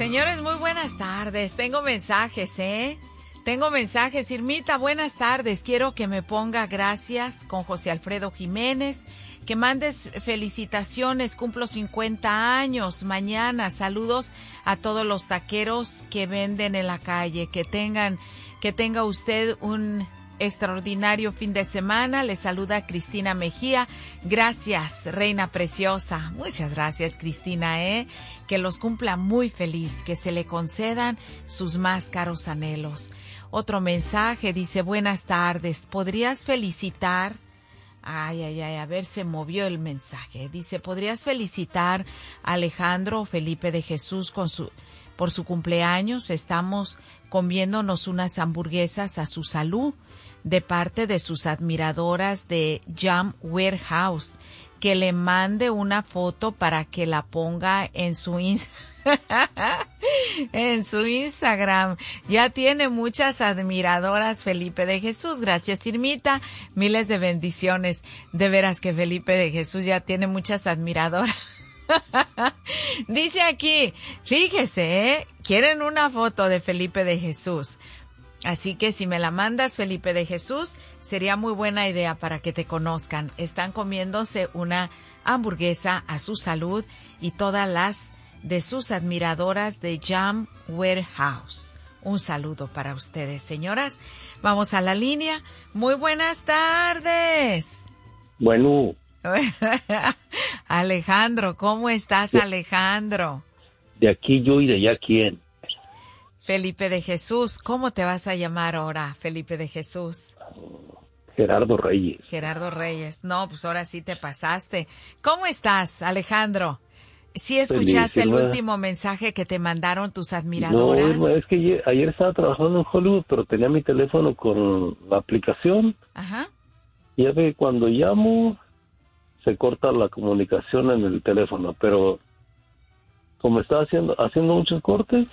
Señores, muy buenas tardes. Tengo mensajes, Tengo mensajes. Irmita, buenas tardes. Quiero que me ponga gracias con José Alfredo Jiménez. Que mandes felicitaciones. Cumplo 50 años mañana. Saludos a todos los taqueros que venden en la calle. Que tenga usted un extraordinario fin de semana. Le saluda Cristina Mejía. Gracias, reina preciosa. Muchas gracias, Cristina, Que los cumpla muy feliz, que se le concedan sus más caros anhelos. Otro mensaje dice, buenas tardes, ¿podrías felicitar? A ver, se movió el mensaje. Dice, ¿podrías felicitar a Alejandro o Felipe de Jesús por su cumpleaños? Estamos comiéndonos unas hamburguesas a su salud de parte de sus admiradoras de Jam Warehouse. Que le mande una foto para que la ponga en su Instagram. Ya tiene muchas admiradoras Felipe de Jesús. Gracias, Irmita. Miles de bendiciones. De veras que Felipe de Jesús ya tiene muchas admiradoras. Dice aquí, fíjese, quieren una foto de Felipe de Jesús. Así que si me la mandas, Felipe de Jesús, sería muy buena idea para que te conozcan. Están comiéndose una hamburguesa a su salud y todas las de sus admiradoras de Jam Warehouse. Un saludo para ustedes, señoras. Vamos a la línea. Muy buenas tardes. Bueno. Alejandro, ¿cómo estás, Alejandro? De aquí yo y de allá quién. Felipe de Jesús, ¿cómo te vas a llamar ahora, Felipe de Jesús? Gerardo Reyes. Gerardo Reyes. No, pues ahora sí te pasaste. ¿Cómo estás, Alejandro? ¿Sí escuchaste el último mensaje que te mandaron tus admiradoras? No, es que ayer estaba trabajando en Hollywood, pero tenía mi teléfono con la aplicación. Ajá. Y ya ve que cuando llamo, se corta la comunicación en el teléfono, pero como estaba haciendo muchos cortes,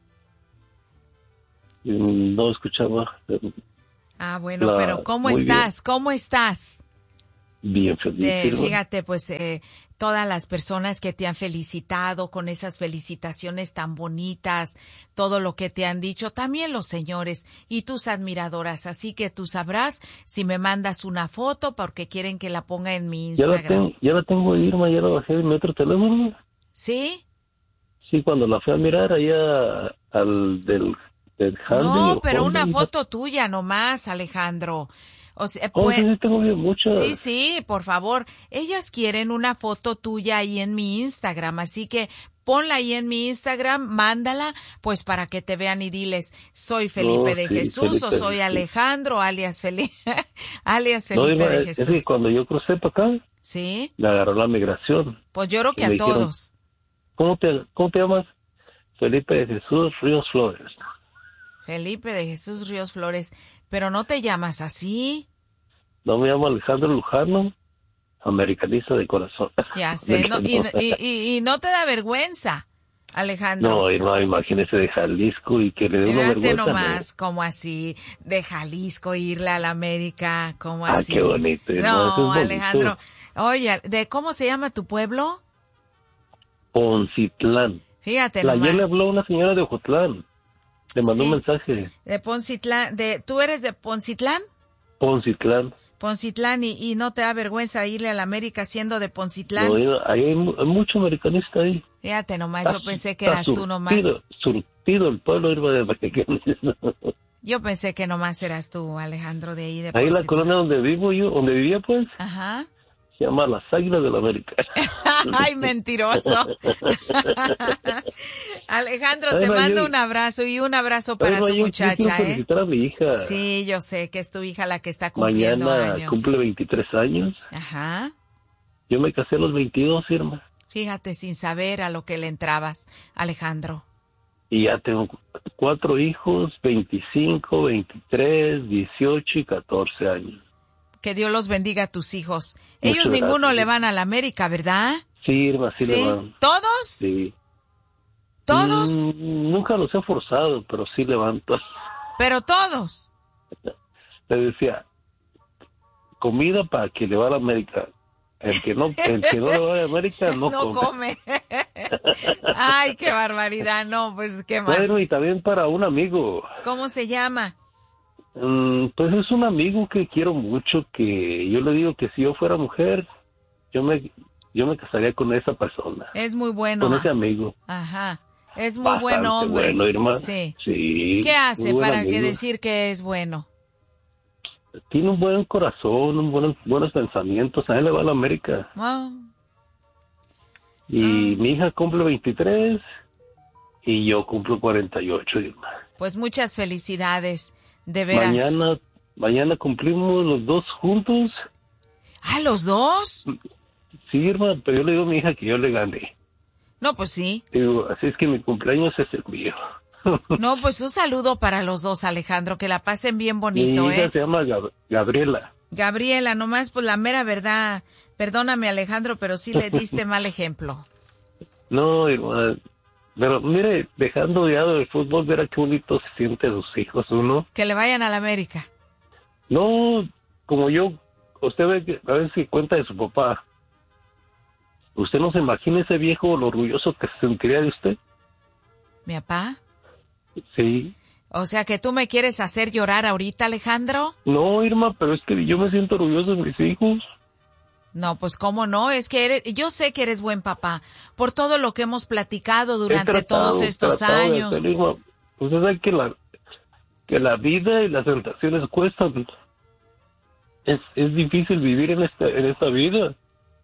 no escuchaba. Bueno, pero ¿cómo estás? Bien. ¿Cómo estás? Bien feliz. Fíjate, pues todas las personas que te han felicitado con esas felicitaciones tan bonitas, todo lo que te han dicho, también los señores y tus admiradoras. Así que tú sabrás si me mandas una foto porque quieren que la ponga en mi Instagram. Ya la tengo, Irma, ya la bajé de mi otro teléfono. ¿Sí? Sí, cuando la fui a mirar allá al del no, pero una foto tuya nomás, Alejandro. O sea, sí, tengo muchas. Sí, por favor. Ellas quieren una foto tuya ahí en mi Instagram, así que ponla ahí en mi Instagram, mándala, pues para que te vean y diles, soy Felipe de Jesús Felipe, o soy Alejandro, alias Felipe de Jesús. Es que cuando yo crucé para acá, ¿sí? Me agarró la migración. Pues yo creo que a todos. ¿Cómo te llamas? Felipe de Jesús Ríos Flores. Felipe de Jesús Ríos Flores, pero no te llamas así. No, me llamo Alejandro Lujano, americanista de corazón. Ya sé, no, y no te da vergüenza, Alejandro. No, imagínese de Jalisco y que le dé una vergüenza. Nomás, ¿cómo así? De Jalisco irle a la América, ¿cómo así? Qué bonito. No, Alejandro. Oye, ¿cómo se llama tu pueblo? Poncitlán. Fíjate nomás. Ayer le habló una señora de Ocotlán. Le mandó un mensaje. De Poncitlán. ¿Tú eres de Poncitlán? Poncitlán, y no te da vergüenza irle a la América siendo de Poncitlán. No, hay mucho americanista ahí. Fíjate nomás, yo pensé que eras tú nomás. Surtido el pueblo de americanistas. Yo pensé que nomás eras tú, Alejandro, de ahí de Poncitlán. Ahí la colonia donde vivía pues. Ajá. Se llama Las Águilas de la América. ¡Ay, mentiroso! Alejandro, te mando un abrazo y un abrazo para tu muchacha, quiero felicitar a mi hija. Sí, yo sé que es tu hija la que está cumpliendo años. Mañana cumple 23 años. Ajá. Yo me casé a los 22, Irma. Fíjate, sin saber a lo que le entrabas, Alejandro. Y ya tengo 4 hijos, 25, 23, 18 y 14 años. Que Dios los bendiga a tus hijos. Ellos ninguno le van a la América, ¿verdad? Sí, Irma, sí le van. ¿Todos? Sí. ¿Todos? Nunca los he forzado, pero sí levanto. ¿Pero todos? Le decía, comida para que le va a la América. El que no le va a América no come. Ay, qué barbaridad. No, pues, ¿qué más? Bueno, y también para un amigo. ¿Cómo se llama? Pues es un amigo que quiero mucho, que yo le digo que si yo fuera mujer, yo me casaría con esa persona. Es muy bueno. Con ese amigo. Ajá. Es muy buen hombre. Bueno, Irma. Sí. Sí. ¿Qué hace para amigo. que decir que es bueno? Tiene un buen corazón, buenos pensamientos. A él le va a la América. Oh. Y mi hija cumple 23 y yo cumplo 48, Irma. Pues muchas felicidades, de veras. Mañana cumplimos los dos juntos. ¿Ah, los dos? Sí, Irma, pero yo le digo a mi hija que yo le gané. No, pues sí. Digo, así es que mi cumpleaños es el mío. No, pues un saludo para los dos, Alejandro, que la pasen bien bonito, Mi hija se llama Gabriela. Gabriela, nomás pues la mera verdad, perdóname, Alejandro, pero sí le diste mal ejemplo. No, Irma, pero mire, dejando ya del fútbol, verá qué bonito se siente a sus hijos uno. Que le vayan a la América. No, como yo, usted ve que a veces que cuenta de su papá. ¿Usted no se imagina ese viejo, lo orgulloso que se sentiría de usted? ¿Mi papá? Sí. O sea que tú me quieres hacer llorar ahorita, Alejandro. No, Irma, pero es que yo me siento orgulloso de mis hijos. No, pues cómo no, es que yo sé que eres buen papá, por todo lo que hemos platicado durante todos estos años. Usted sabe que la vida y las tentaciones cuestan. Es difícil vivir en esta vida.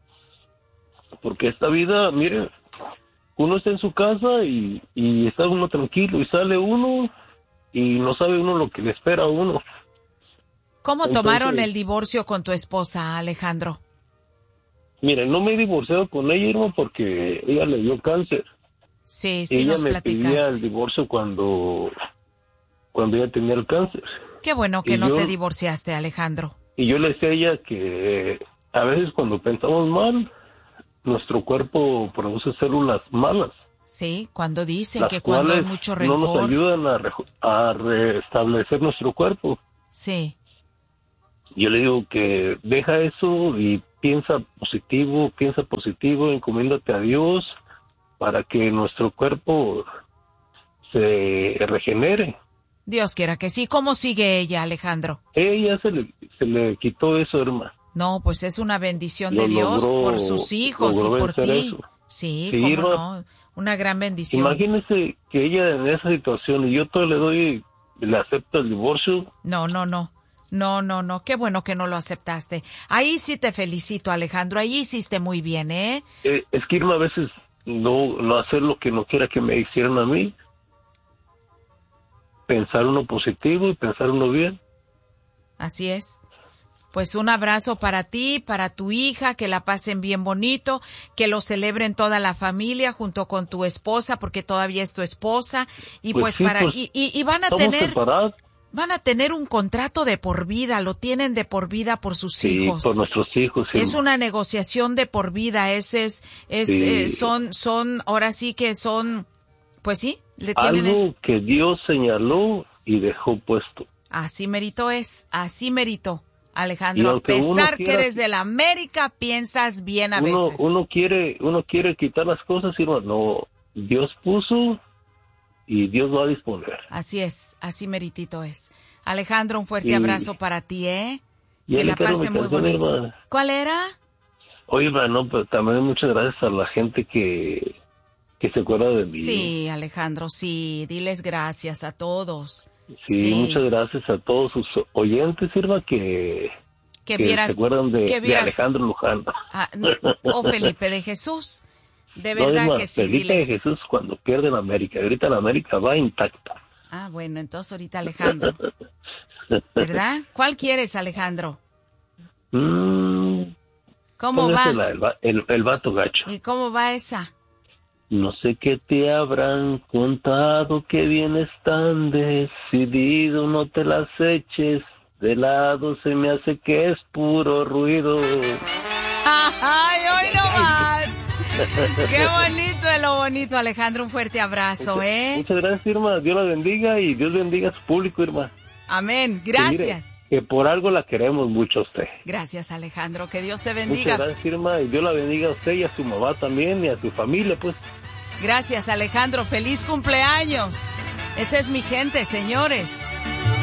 Porque esta vida, mire, uno está en su casa y está uno tranquilo y sale uno y no sabe uno lo que le espera a uno. ¿Cómo tomaron el divorcio con tu esposa, Alejandro? Mire, no me he divorciado con ella, Irma, porque ella le dio cáncer. Sí, ella nos platicaste. Ella me pedía el divorcio cuando ella tenía el cáncer. Qué bueno que no te divorciaste, Alejandro. Y yo le decía a ella que a veces cuando pensamos mal, nuestro cuerpo produce células malas. Sí, cuando dicen que cuando hay mucho rencor. No nos ayudan a restablecer nuestro cuerpo. Sí. Yo le digo que deja eso y piensa positivo, encomiéndate a Dios para que nuestro cuerpo se regenere. Dios quiera que sí. ¿Cómo sigue ella, Alejandro? Ella se le quitó eso, hermano. No, pues es una bendición de Dios por sus hijos y por ti. Eso. Sí, cómo no, una gran bendición. Imagínese que ella en esa situación y yo todo le acepto el divorcio. No, qué bueno que no lo aceptaste. Ahí sí te felicito, Alejandro, ahí hiciste muy bien, ¿eh? Es que Irma a veces no hacer lo que no quiera que me hicieran a mí. Pensar uno positivo y pensar uno bien. Así es. Pues un abrazo para ti, para tu hija, que la pasen bien bonito, que lo celebren toda la familia junto con tu esposa, porque todavía es tu esposa, y pues sí, y van a tener un contrato de por vida, lo tienen de por vida por sus hijos. Sí, por nuestros hijos. Sí. Es una negociación de por vida, son, ahora sí que son, pues sí, le tienen algo que Dios señaló y dejó puesto. Así merito. Alejandro, a pesar que eres de la América, piensas bien a veces. Uno quiere quitar las cosas y no, Dios puso y Dios va a disponer. Así es, así meritito es. Alejandro, un fuerte abrazo para ti, ¿eh? Que la pase muy bonito. Hermana. ¿Cuál era? Oye, no, pero también muchas gracias a la gente que se acuerda de mí. Sí, Alejandro, sí, diles gracias a todos. Sí, muchas gracias a todos sus oyentes, Irma, que se acuerdan de Alejandro Luján. O Felipe de Jesús. De verdad Irma, que sí, Felipe de Jesús cuando pierde la América. Ahorita la América va intacta. Ah, bueno, entonces ahorita Alejandro. ¿Verdad? ¿Cuál quieres, Alejandro? ¿Cómo va? El vato gacho. ¿Y cómo va esa? No sé qué te habrán contado, que vienes tan decidido, no te las eches de lado, se me hace que es puro ruido. ¡Ay, hoy no más! ¡Qué bonito es lo bonito, Alejandro! Un fuerte abrazo, ¿eh? Muchas gracias, Irma. Dios la bendiga y Dios bendiga a su público, Irma. Amén. Gracias. Que por algo la queremos mucho a usted. Gracias, Alejandro. Que Dios te bendiga. Muchas gracias, Irma. Y Dios la bendiga a usted y a su mamá también y a su familia, pues. Gracias, Alejandro. Feliz cumpleaños. Esa es mi gente, señores.